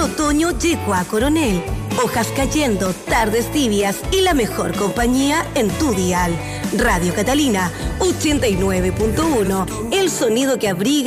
otoño llegó a Coronel. Hojas cayendo, tardes tibias y la mejor compañía en tu dial. Radio Catalina 89.1, el sonido que abriga